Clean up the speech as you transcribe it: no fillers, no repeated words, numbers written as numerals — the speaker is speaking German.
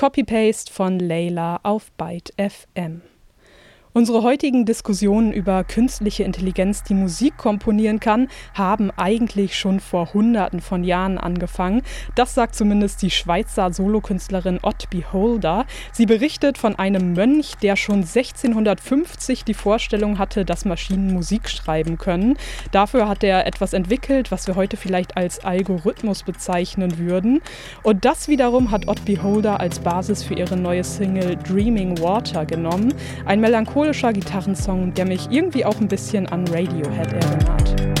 Copy-Paste von Layla auf Byte FM. Unsere heutigen Diskussionen über künstliche Intelligenz, die Musik komponieren kann, haben eigentlich schon vor Hunderten von Jahren angefangen. Das sagt zumindest die Schweizer Solokünstlerin Odd Beholder. Sie berichtet von einem Mönch, der schon 1650 die Vorstellung hatte, dass Maschinen Musik schreiben können. Dafür hat er etwas entwickelt, was wir heute vielleicht als Algorithmus bezeichnen würden. Und das wiederum hat Odd Beholder als Basis für ihre neue Single Dreaming Water genommen. Ein melancholischer Gitarrensong, der mich irgendwie auch ein bisschen an Radiohead erinnert.